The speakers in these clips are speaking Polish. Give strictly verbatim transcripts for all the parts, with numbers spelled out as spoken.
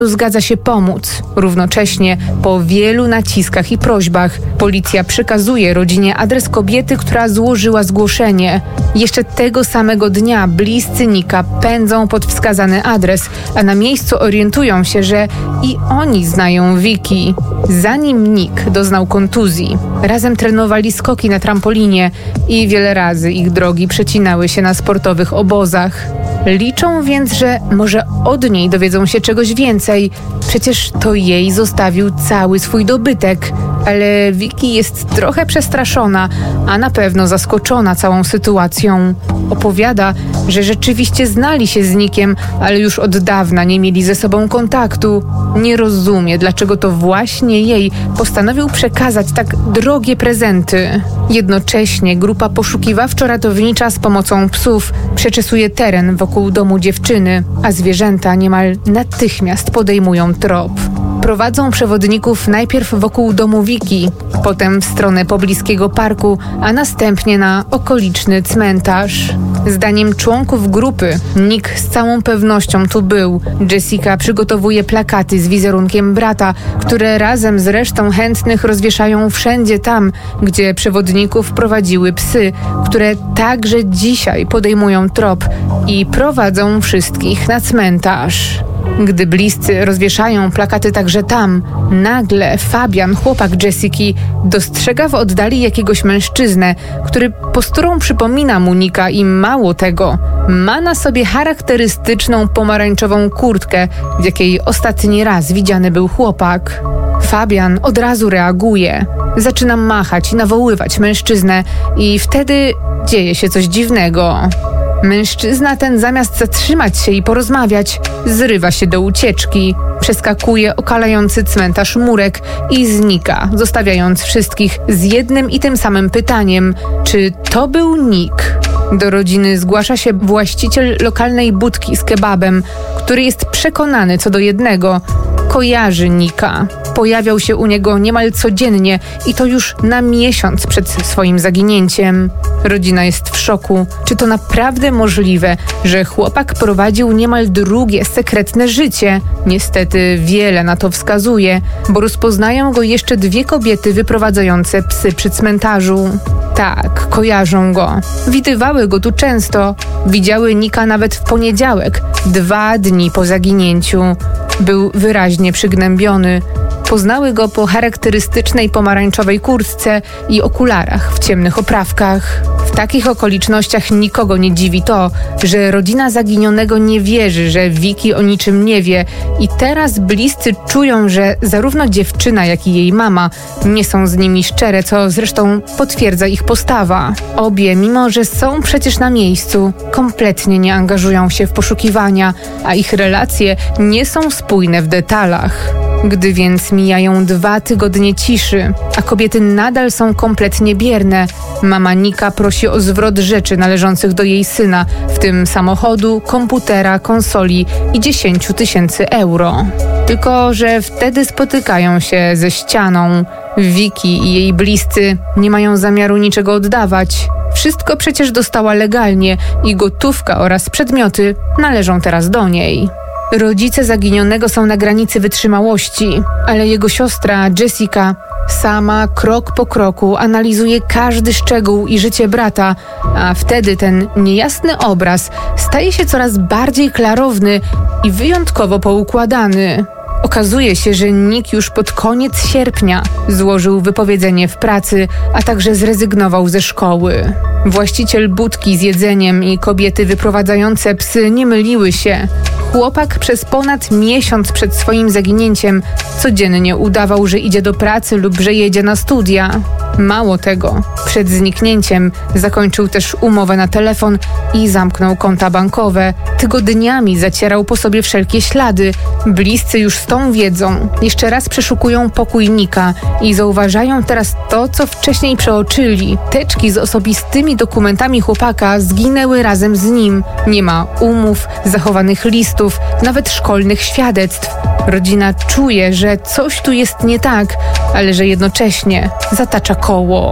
zgadza się pomóc. Równocześnie, po wielu naciskach i prośbach, policja przekazuje rodzinie adres kobiety, która złożyła zgłoszenie. Jeszcze tego samego dnia bliscy Nika pędzą pod wskazany adres, a na miejscu orientują się, że i oni znają Vicky. Zanim Nick doznał kontuzji, razem trenowali skoki na trampolinie i wiele razy ich drogi przecinały się na sportowych obozach. Liczą więc, że może od niej dowiedzą się czegoś więcej. Przecież to jej zostawił cały swój dobytek. Ale Vicky jest trochę przestraszona, a na pewno zaskoczona całą sytuacją. Opowiada, że rzeczywiście znali się z Nickiem, ale już od dawna nie mieli ze sobą kontaktu. Nie rozumie, dlaczego to właśnie jej postanowił przekazać tak drogie prezenty. Jednocześnie grupa poszukiwawczo-ratownicza z pomocą psów przeczesuje teren wokół domu dziewczyny, a zwierzęta niemal natychmiast podejmują trop. Prowadzą przewodników najpierw wokół domu Vicky, potem w stronę pobliskiego parku, a następnie na okoliczny cmentarz. Zdaniem członków grupy, Nick z całą pewnością tu był. Jessica przygotowuje plakaty z wizerunkiem brata, które razem z resztą chętnych rozwieszają wszędzie tam, gdzie przewodników prowadziły psy, które także dzisiaj podejmują trop i prowadzą wszystkich na cmentarz. Gdy bliscy rozwieszają plakaty także tam, nagle Fabian, chłopak Jessiki, dostrzega w oddali jakiegoś mężczyznę, który posturą przypomina mu Nicka i mało tego, ma na sobie charakterystyczną pomarańczową kurtkę, w jakiej ostatni raz widziany był chłopak. Fabian od razu reaguje. Zaczyna machać i nawoływać mężczyznę i wtedy dzieje się coś dziwnego. Mężczyzna ten zamiast zatrzymać się i porozmawiać, zrywa się do ucieczki, przeskakuje okalający cmentarz murek i znika, zostawiając wszystkich z jednym i tym samym pytaniem, czy to był Nick? Do rodziny zgłasza się właściciel lokalnej budki z kebabem, który jest przekonany co do jednego, kojarzy Nicka. Pojawiał się u niego niemal codziennie i to już na miesiąc przed swoim zaginięciem. Rodzina jest w szoku. Czy to naprawdę możliwe, że chłopak prowadził niemal drugie, sekretne życie? Niestety wiele na to wskazuje, bo rozpoznają go jeszcze dwie kobiety wyprowadzające psy przy cmentarzu. Tak, kojarzą go. Widywały go tu często. Widziały Nicka nawet w poniedziałek, dwa dni po zaginięciu. Był wyraźnie przygnębiony. Poznały go po charakterystycznej pomarańczowej kurtce i okularach w ciemnych oprawkach. W takich okolicznościach nikogo nie dziwi to, że rodzina zaginionego nie wierzy, że Vicky o niczym nie wie i teraz bliscy czują, że zarówno dziewczyna, jak i jej mama nie są z nimi szczere, co zresztą potwierdza ich postawa. Obie, mimo że są przecież na miejscu, kompletnie nie angażują się w poszukiwania, a ich relacje nie są spójne w detalach. Gdy więc mijają dwa tygodnie ciszy, a kobiety nadal są kompletnie bierne, mama Nicka prosi o zwrot rzeczy należących do jej syna, w tym samochodu, komputera, konsoli i dziesięciu tysięcy euro. Tylko że wtedy spotykają się ze ścianą. Vicky i jej bliscy nie mają zamiaru niczego oddawać. Wszystko przecież dostała legalnie i gotówka oraz przedmioty należą teraz do niej. Rodzice zaginionego są na granicy wytrzymałości, ale jego siostra Jessica sama krok po kroku analizuje każdy szczegół i życie brata, a wtedy ten niejasny obraz staje się coraz bardziej klarowny i wyjątkowo poukładany. Okazuje się, że Nick już pod koniec sierpnia złożył wypowiedzenie w pracy, a także zrezygnował ze szkoły. Właściciel budki z jedzeniem i kobiety wyprowadzające psy nie myliły się. Chłopak przez ponad miesiąc przed swoim zaginięciem codziennie udawał, że idzie do pracy lub że jedzie na studia. Mało tego, przed zniknięciem zakończył też umowę na telefon i zamknął konta bankowe. Tygodniami zacierał po sobie wszelkie ślady. Bliscy już z tą wiedzą jeszcze raz przeszukują pokój Nicka i zauważają teraz to, co wcześniej przeoczyli. Teczki z osobistymi dokumentami chłopaka zginęły razem z nim. Nie ma umów, zachowanych listów, nawet szkolnych świadectw. Rodzina czuje, że coś tu jest nie tak, ale że jednocześnie zatacza koło.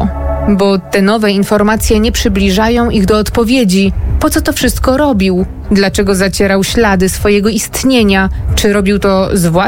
bo te nowe informacje nie przybliżają ich do odpowiedzi. Po co to wszystko robił? Dlaczego zacierał ślady swojego istnienia? Czy robił to z własnej